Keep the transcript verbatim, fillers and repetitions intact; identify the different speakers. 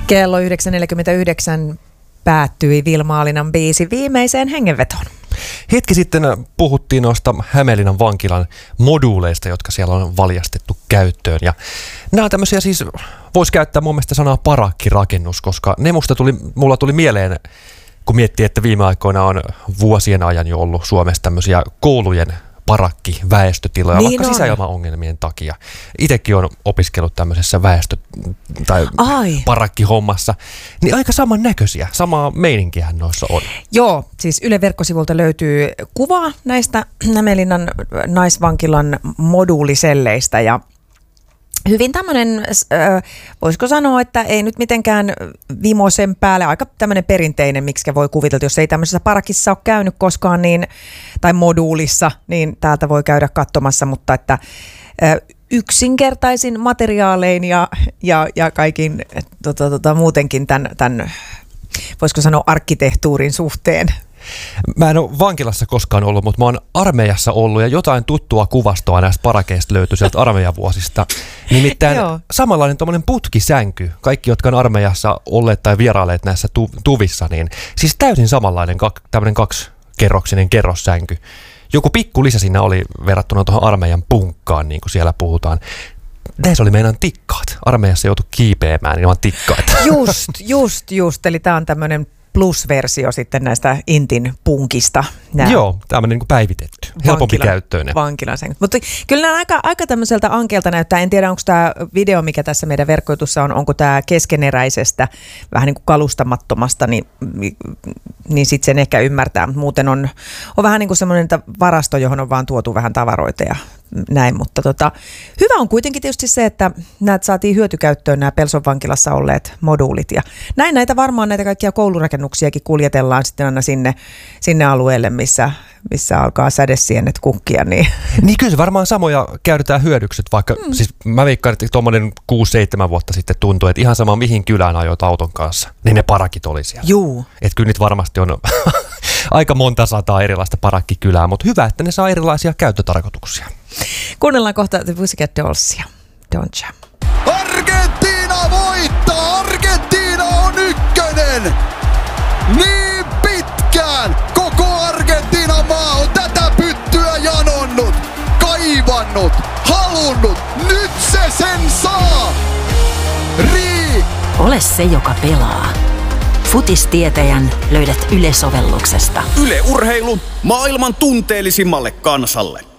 Speaker 1: Kello yhdeksän neljäkymmentäyhdeksän päättyi Vilma-Alinan biisi viimeiseen hengenvetoon.
Speaker 2: Hetki sitten puhuttiin noista Hämeenlinnan vankilan moduuleista, jotka siellä on valjastettu käyttöön. Ja nämä on tämmöisiä siis, voisi käyttää mun mielestä sanaa parakkirakennus, koska ne musta tuli, mulla tuli mieleen, kun miettii, että viime aikoina on vuosien ajan jo ollut Suomessa tämmöisiä koulujen parakkiväestötiloja, niin vaikka sisäilmaongelmien takia. Itsekin on opiskellut tämmöisessä väestö- tai Ai. parakkihommassa. Niin aika samannäköisiä, samaa meininkiähän noissa on.
Speaker 1: Joo, siis Yle verkkosivulta löytyy kuva näistä Hämeenlinnan naisvankilan moduuliselleistä ja hyvin tämmöinen, äh, voisiko sanoa, että ei nyt mitenkään vimosen päälle, aika tämmöinen perinteinen, miksi voi kuvitella, jos ei tämmöisessä parakissa ole käynyt koskaan, niin, tai moduulissa, niin täältä voi käydä katsomassa, mutta että äh, yksinkertaisin materiaalein ja, ja, ja kaikin tota, tota, muutenkin tämän, tämän, voisiko sanoa, arkkitehtuurin suhteen.
Speaker 2: Mä en ole vankilassa koskaan ollut, mutta mä oon armeijassa ollut ja jotain tuttua kuvastoa näistä parakeista löytyi sieltä armeijavuosista. Nimittäin samanlainen tuommoinen putkisänky, kaikki jotka on armeijassa olleet tai vierailleet näissä tu- tuvissa, niin siis täysin samanlainen kak- tämmöinen kaksikerroksinen kerrossänky. Joku pikku lisä siinä oli verrattuna tuohon armeijan punkkaan, niin kuin siellä puhutaan. Näissä oli meidän tikkaat. Armeijassa joutui kiipeämään ilman tikkaita.
Speaker 1: Just, just, just. Eli tää on tämmöinen plus-versio sitten näistä Intin punkista. Nää.
Speaker 2: Joo, tämmöinen niin kuin päivitetty, helpompi käyttöinen.
Speaker 1: Vankilan sen. Mutta kyllä nämä aika, aika tämmöiseltä ankeelta näyttää. En tiedä, onko tämä video, mikä tässä meidän verkkoitussa on, onko tämä keskeneräisestä, vähän niin kuin kalustamattomasta, niin, niin sitten sen ehkä ymmärtää. Muuten on, on vähän niin kuin semmoinen varasto, johon on vaan tuotu vähän tavaroita ja näin. Mutta tota, hyvä on kuitenkin tietysti se, että näet saatiin hyötykäyttöön nämä Pelson vankilassa olleet moduulit. Ja näin näitä varmaan näitä kaikkia koulurakennuksiakin kuljetellaan sitten aina sinne, sinne alueelle, missä, missä alkaa sädesienet kukkia. Niin.
Speaker 2: niin kyllä se varmaan samoja käytetään hyödykset, vaikka mm. siis mä veikkaan, että tuommoinen kuusi seitsemän vuotta sitten tuntui, että ihan sama mihin kylään ajoit auton kanssa, niin ne parakit oli siellä.
Speaker 1: Juu.
Speaker 2: Että kyllä nyt varmasti on aika monta sataa erilaista parakkikylää, mutta hyvä, että ne saa erilaisia käyttötarkoituksia.
Speaker 1: Kuunnellaan kohta The Pussycat Dollsia. Don'tcha.
Speaker 3: Argentiina voittaa! Argentiina on ykkönen! Niin pitkään koko Argentiinan maa on tätä pyttyä janonnut, kaivannut, halunnut. Nyt se sen saa! Rii!
Speaker 4: Ole se, joka pelaa. Futistietäjän löydät Yle-sovelluksesta.
Speaker 3: Yle Urheilu maailman tunteellisimmalle kansalle.